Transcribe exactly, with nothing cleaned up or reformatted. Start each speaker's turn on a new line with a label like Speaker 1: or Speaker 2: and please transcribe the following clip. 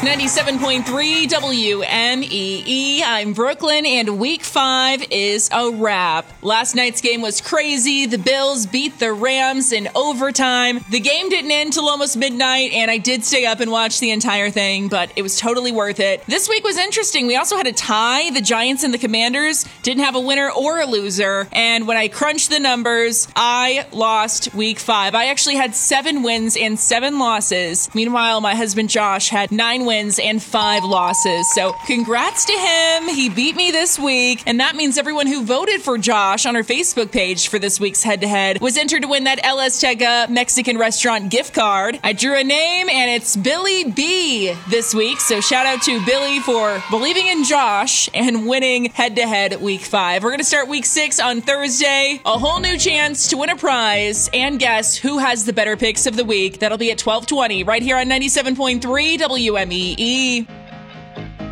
Speaker 1: ninety-seven point three W M E E. I'm Brooklyn, and week five is a wrap. Last night's game was crazy. The Bills beat the Rams in overtime. The game didn't end till almost midnight, and I did stay up and watch the entire thing, but it was totally worth it. This week was interesting. We also had a tie. The Giants and the Commanders didn't have a winner or a loser, and when I crunched the numbers, I lost week five. I actually had seven wins and seven losses. Meanwhile, my husband Josh had nine wins and five losses. So congrats to him. He beat me this week. And that means everyone who voted for Josh on our Facebook page for this week's head-to-head was entered to win that El Azteca Mexican restaurant gift card. I drew a name, and it's Billy B this week. So shout out to Billy for believing in Josh and winning head-to-head week five. We're going to start week six on Thursday. A whole new chance to win a prize and guess who has the better picks of the week. That'll be at twelve twenty right here on ninety-seven point three W M E E.